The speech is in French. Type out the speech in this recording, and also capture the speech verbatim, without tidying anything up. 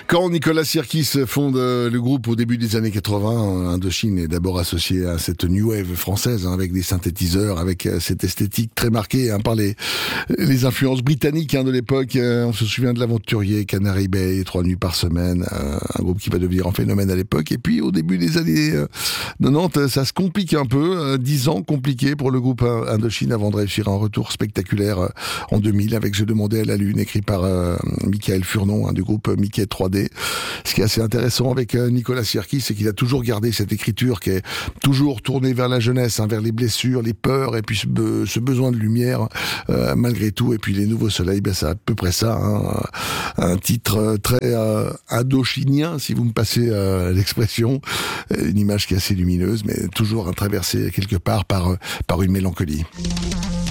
Quand Nicolas Sirkis fonde le groupe au début des années quatre-vingts, Indochine est d'abord associé à cette new wave française, hein, avec des synthétiseurs, avec cette esthétique très marquée hein, par les, les influences britanniques hein, de l'époque. On se souvient de l'Aventurier, Canary Bay, Trois nuits par semaine, un groupe qui va devenir un phénomène à l'époque. Et puis au début des années quatre-vingt-dix, ça se complique un peu. Dix ans compliqués pour le groupe Indochine avant de réussir un retour spectaculaire en deux mille avec Je demandais à la lune, écrit par euh, Michael Furnon hein, du groupe Mickey trois D. Ce qui est assez intéressant avec euh, Nicolas Sirkis, c'est qu'il a toujours gardé cette écriture qui est toujours tournée vers la jeunesse, hein, vers les blessures, les peurs, et puis ce, be- ce besoin de lumière euh, malgré tout. Et puis Les Nouveaux Soleils, ben, c'est à peu près ça. Hein, un titre très euh, indochinien, si vous me passez euh, l'expression. Une image qui est assez lumineuse, mais toujours traversée quelque part par, par une mélancolie.